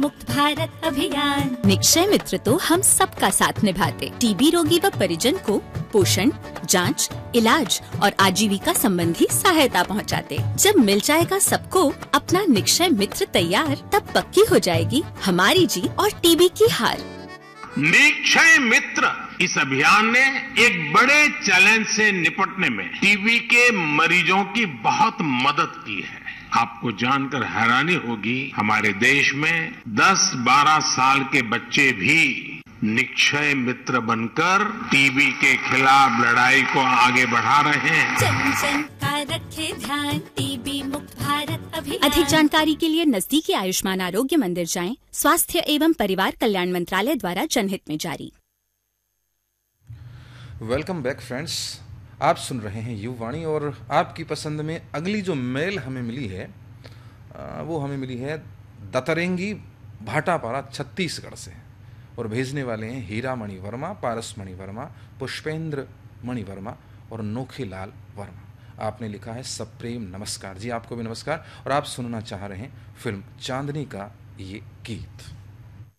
मुक्त भारत अभियान। निक्षय मित्र तो हम सबका साथ निभाते। टीबी रोगी व परिजन को पोषण, जांच, इलाज और आजीविका संबंधी सहायता पहुंचाते। जब मिल जाएगा सबको अपना निक्षय मित्र तैयार, तब पक्की हो जाएगी हमारी जीत और टीबी की हार। निक्षय मित्र इस अभियान ने एक बड़े चैलेंज से निपटने में टीबी के मरीजों की बहुत मदद की है। आपको जानकर हैरानी होगी, हमारे देश में 10-12 साल के बच्चे भी निक्षय मित्र बनकर टीबी के खिलाफ लड़ाई को आगे बढ़ा रहे हैं। जन जन का रखे ध्यान, टीबी मुक्त भारत अभियान। अधिक जानकारी के लिए नजदीकी आयुष्मान आरोग्य मंदिर जाएं। स्वास्थ्य एवं परिवार कल्याण मंत्रालय द्वारा जनहित में जारी। वेलकम बैक फ्रेंड्स, आप सुन रहे हैं युवाणी और आपकी पसंद में अगली जो मेल हमें मिली है वो हमें मिली है दतरेंगी भाटापारा छत्तीसगढ़ से और भेजने वाले हैं हीरा मणि वर्मा, पारस मणि वर्मा, पुष्पेंद्र मणि वर्मा और नोखीलाल वर्मा। आपने लिखा है सप्रेम नमस्कार। जी आपको भी नमस्कार और आप सुनना चाह रहे हैं फिल्म चांदनी का ये गीत।